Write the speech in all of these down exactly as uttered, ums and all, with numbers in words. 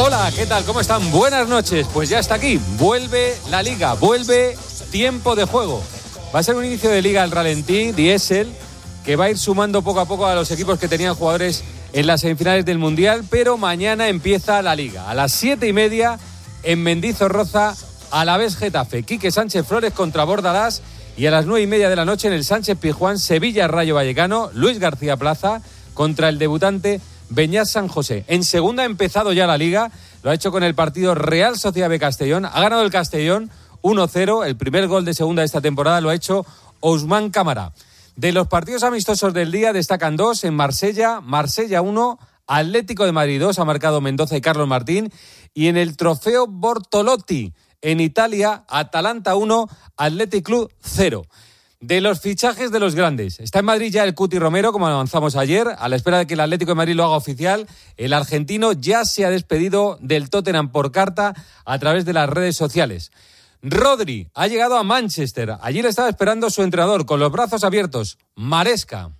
Hola, ¿qué tal? ¿Cómo están? Buenas noches. Pues ya está aquí. Vuelve la Liga, vuelve tiempo de juego. Va a ser un inicio de Liga al ralentí, diésel, que va a ir sumando poco a poco a los equipos que tenían jugadores en las semifinales del Mundial, pero mañana empieza la Liga. A las siete y media en Mendizorroza, Alavés Getafe, Quique Sánchez Flores contra Bordalás, y a las nueve y media de la noche en el Sánchez Pizjuán, Sevilla Rayo Vallecano, Luis García Plaza contra el debutante Beñat San José. En segunda ha empezado ya la Liga, lo ha hecho con el partido Real Sociedad de Castellón, ha ganado el Castellón uno cero, el primer gol de segunda de esta temporada lo ha hecho Ousmane Camara. De los partidos amistosos del día destacan dos, en Marsella, Marsella uno, Atlético de Madrid dos, ha marcado Mendoza y Carlos Martín, y en el Trofeo Bortolotti, en Italia, Atalanta uno, Athletic Club cero. De los fichajes de los grandes, está en Madrid ya el Cuti Romero, como avanzamos ayer, a la espera de que el Atlético de Madrid lo haga oficial. El argentino ya se ha despedido del Tottenham por carta a través de las redes sociales. Rodri ha llegado a Manchester. Allí le estaba esperando su entrenador con los brazos abiertos, Maresca.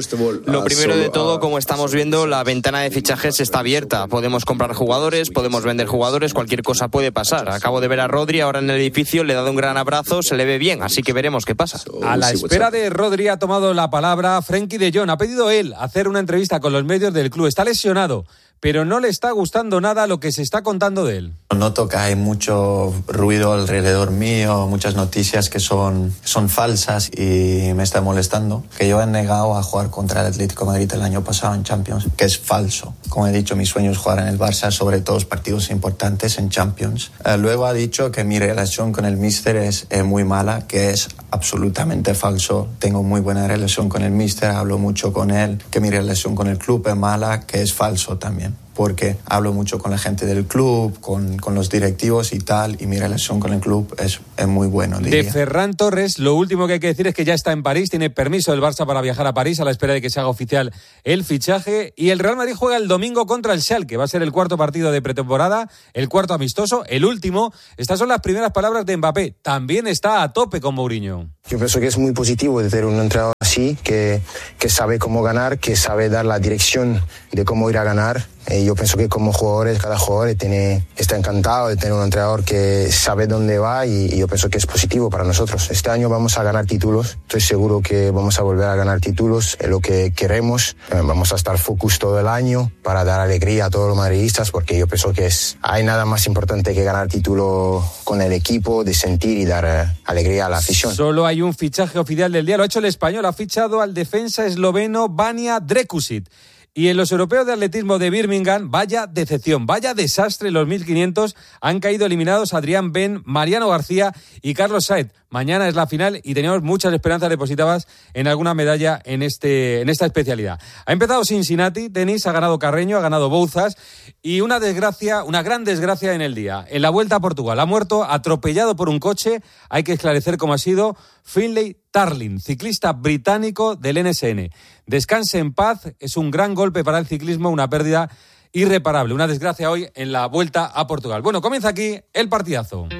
Lo primero de todo, como estamos viendo, la ventana de fichajes está abierta. Podemos comprar jugadores, podemos vender jugadores, cualquier cosa puede pasar. Acabo de ver a Rodri ahora en el edificio, le he dado un gran abrazo, se le ve bien, así que veremos qué pasa. A la espera de Rodri ha tomado la palabra Frenkie de Jong. Ha pedido él hacer una entrevista con los medios del club. Está lesionado, pero no le está gustando nada lo que se está contando de él. Noto que hay mucho ruido alrededor mío, muchas noticias que son, son falsas y me está molestando. Que yo he negado a jugar contra el Atlético de Madrid el año pasado en Champions, que es falso. Como he dicho, mi sueño es jugar en el Barça, sobre todo los partidos importantes en Champions. Eh, luego ha dicho que mi relación con el míster es eh, muy mala, que es absolutamente falso. Tengo muy buena relación con el míster, hablo mucho con él, que mi relación con el club es mala, que es falso también. Porque hablo mucho con la gente del club, con, con los directivos y tal, y mi relación con el club es, es muy buena. De Ferran Torres, lo último que hay que decir es que ya está en París, tiene permiso del Barça para viajar a París a la espera de que se haga oficial el fichaje, y el Real Madrid juega el domingo contra el Schalke, va a ser el cuarto partido de pretemporada, el cuarto amistoso, el último. Estas son las primeras palabras de Mbappé, también está a tope con Mourinho. Yo pienso que es muy positivo de tener un entrenador así, que, que sabe cómo ganar, que sabe dar la dirección de cómo ir a ganar. Eh, yo pienso que como jugadores, cada jugador tiene, está encantado de tener un entrenador que sabe dónde va y, y yo pienso que es positivo para nosotros. Este año vamos a ganar títulos, estoy seguro que vamos a volver a ganar títulos, es lo que queremos. Eh, vamos a estar focus todo el año para dar alegría a todos los madridistas, porque yo pienso que es, hay nada más importante que ganar título con el equipo, de sentir y dar eh, alegría a la afición. Solo hay un fichaje oficial del día, lo ha hecho el español, ha fichado al defensa esloveno Vanja Drekušić. Y en los europeos de atletismo de Birmingham, vaya decepción, vaya desastre. Los mil quinientos han caído eliminados Adrián Ben, Mariano García y Carlos Saez. Mañana es la final y teníamos muchas esperanzas depositadas en alguna medalla en este en esta especialidad. Ha empezado Cincinnati, tenis, ha ganado Carreño, ha ganado Bouzas, y una desgracia, una gran desgracia en el día. En la Vuelta a Portugal ha muerto atropellado por un coche, hay que esclarecer cómo ha sido, Finlay Tarling, ciclista británico del N S N. Descanse en paz, es un gran golpe para el ciclismo, una pérdida irreparable, una desgracia hoy en la Vuelta a Portugal. Bueno, comienza aquí el partidazo.